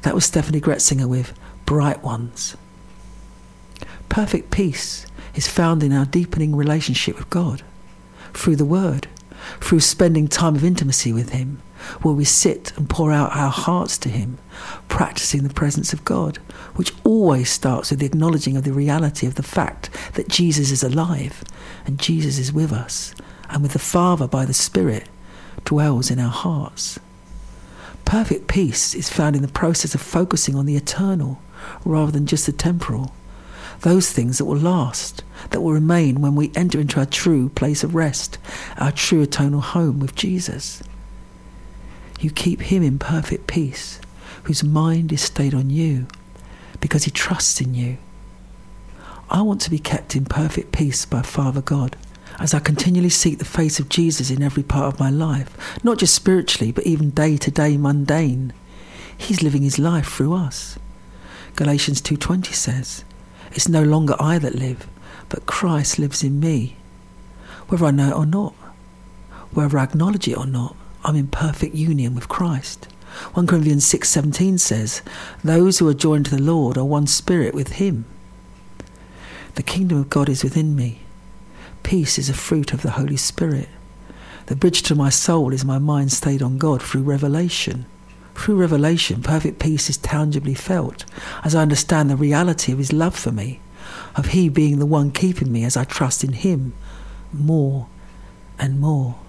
That was Stephanie Gretzinger with Bright Ones. Perfect peace is found in our deepening relationship with God, through the Word, through spending time of intimacy with Him, where we sit and pour out our hearts to Him, practicing the presence of God, which always starts with the acknowledging of the reality of the fact that Jesus is alive and Jesus is with us, and with the Father by the Spirit dwells in our hearts. Perfect peace is found in the process of focusing on the eternal rather than just the temporal, those things that will last, that will remain when we enter into our true place of rest, our true eternal home with Jesus. You keep Him in perfect peace, whose mind is stayed on you, because He trusts in you. I want to be kept in perfect peace by Father God, as I continually seek the face of Jesus in every part of my life, not just spiritually, but even day-to-day mundane. He's living His life through us. Galatians 2:20 says, "It's no longer I that live, but Christ lives in me." Whether I know it or not, whether I acknowledge it or not, I'm in perfect union with Christ. 1 Corinthians 6:17 says, "Those who are joined to the Lord are one spirit with Him." The kingdom of God is within me. Peace is a fruit of the Holy Spirit. The bridge to my soul is my mind stayed on God through revelation. Through revelation, perfect peace is tangibly felt as I understand the reality of His love for me, of He being the one keeping me as I trust in Him more and more.